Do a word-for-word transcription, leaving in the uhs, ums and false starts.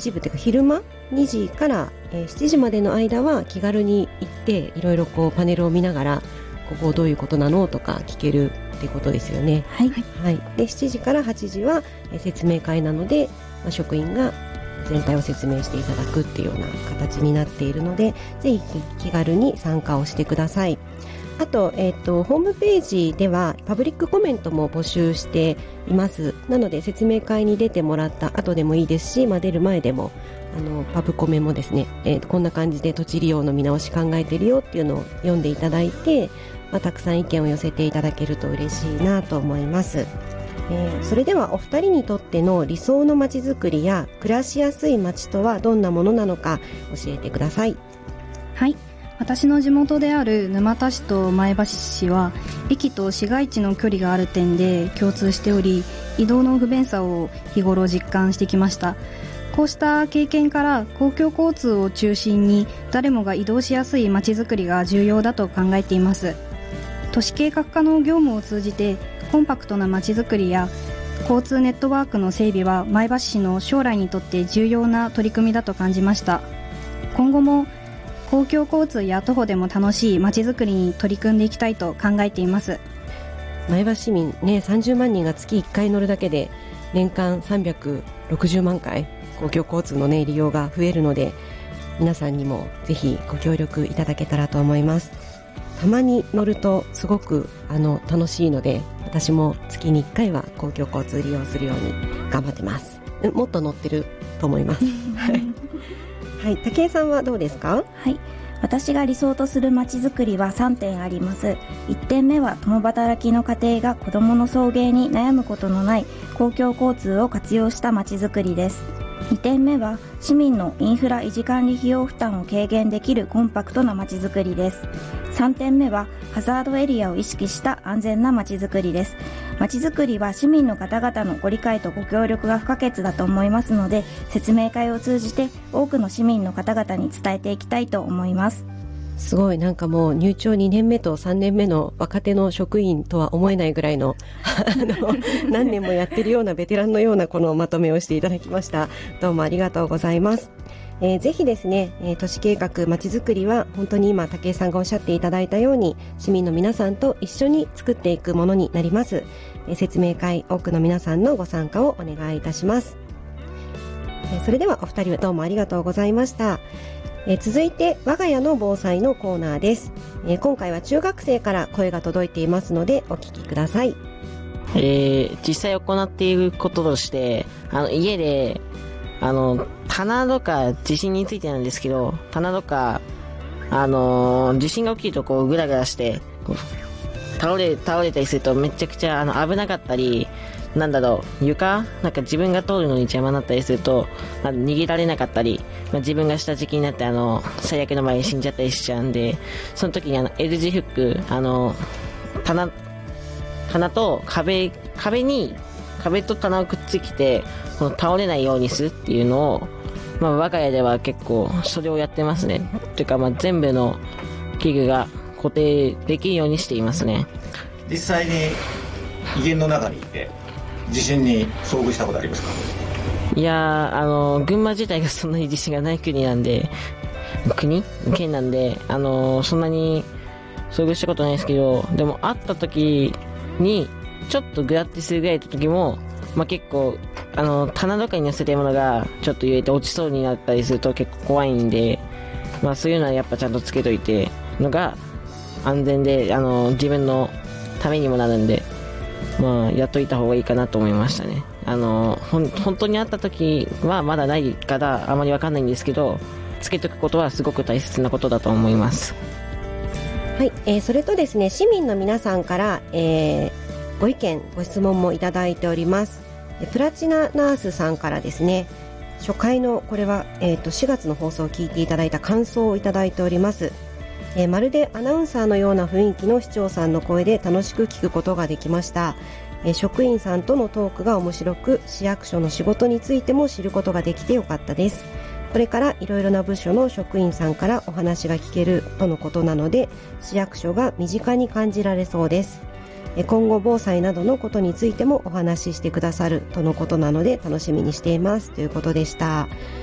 一部というか昼間にじから、えー、しちじまでの間は気軽に行っていろいろこうパネルを見ながらここどういうことなのとか聞けるってことですよね。 はい、 はい、でしちじからはちじは、えー、説明会なので、まあ、職員が全体を説明していただくっていうような形になっているので、ぜひ気軽に参加をしてください。あと、えっと、ホームページではパブリックコメントも募集しています。なので説明会に出てもらった後でもいいですし、まあ、出る前でもあのパブコメもですね、えー、こんな感じで土地利用の見直し考えてるよっていうのを読んでいただいて、まあ、たくさん意見を寄せていただけると嬉しいなと思います。えー、それではお二人にとっての理想のまちづくりや暮らしやすいまちとはどんなものなのか教えてください。 はい、私の地元である沼田市と前橋市は駅と市街地の距離がある点で共通しており、移動の不便さを日頃実感してきました。こうした経験から公共交通を中心に誰もが移動しやすいまちづくりが重要だと考えています。都市計画課の業務を通じてコンパクトなまちづくりや交通ネットワークの整備は前橋市の将来にとって重要な取り組みだと感じました。今後も公共交通や徒歩でも楽しいまちづくりに取り組んでいきたいと考えています。 前橋市民、ね、さんじゅうまんにんが月いっかい乗るだけで年間さんびゃくろくじゅうまんかい公共交通の、ね、利用が増えるので、皆さんにもぜひご協力いただけたらと思います。たまに乗るとすごくあの楽しいので、私も月にいっかいは公共交通利用するように頑張ってます。もっと乗ってると思いますはい、武井さんはどうですか？ はい、私が理想とするまちづくりはさんてんあります。いってんめは共働きの家庭が子どもの送迎に悩むことのない公共交通を活用したまちづくりです。にてんめは市民のインフラ維持管理費用負担を軽減できるコンパクトなまちづくりです。さんてんめはハザードエリアを意識した安全なまちづくりです。まちづくりは市民の方々のご理解とご協力が不可欠だと思いますので、説明会を通じて多くの市民の方々に伝えていきたいと思います。 すごい、なんかもう入庁にねんめとさんねんめの若手の職員とは思えないぐらいのあの何年もやってるようなベテランのようなこのまとめをしていただきました。どうもありがとうございます。えー、ぜひですね、えー、都市計画まちづくりは本当に今武井さんがおっしゃっていただいたように市民の皆さんと一緒に作っていくものになります。えー、説明会多くの皆さんのご参加をお願いいたします。えー、それではお二人はどうもありがとうございました。えー、続いて我が家の防災のコーナーです。えー、今回は中学生から声が届いていますのでお聞きください。 えー、実際行っていることとしてあの家であの棚とか地震についてなんですけど、棚とかあのー、地震が起きるとこうグラグラしてこう倒れ倒れたりするとめちゃくちゃあの危なかったり、なんだろう、床なんか自分が通るのに邪魔になったりすると、まあ、逃げられなかったり、まあ、自分が下敷きになってあの最悪の場合死んじゃったりしちゃうんで、その時にあの L 字フック、あの棚棚と壁壁に壁と棚をくっつけてこの倒れないようにするっていうのを、まあ、我が家では結構それをやってますね。というか、まあ、全部の器具が固定できるようにしていますね。 実際に家の中にいて地震に遭遇したことありますか？ いやー、あの群馬自体がそんなに地震がない国なんで、国県なんで、あのそんなに遭遇したことないですけど、でも会った時にちょっとグラってするぐらいの時も、まあ、結構あの棚とかに乗せてるものがちょっと揺れて落ちそうになったりすると結構怖いんで、まあ、そういうのはやっぱちゃんとつけといてのが安全で、あの自分のためにもなるんで、まあ、やっといた方がいいかなと思いましたね。あのほん本当にあった時はまだないからあまりわかんないんですけど、つけとくことはすごく大切なことだと思います。 はい、えー、それとですね、市民の皆さんから、えー、ご意見ご質問もいただいております。プラチナナースさんからですね、初回のこれは、えー、としがつの放送を聞いていただいた感想をいただいております。えー、まるでアナウンサーのような雰囲気の市長さんの声で楽しく聞くことができました。えー、職員さんとのトークが面白く、市役所の仕事についても知ることができてよかったです。これからいろいろな部署の職員さんからお話が聞けるとのことなので、市役所が身近に感じられそうです。えー、今後防災などのことについてもお話ししてくださるとのことなので楽しみにしていますということでした。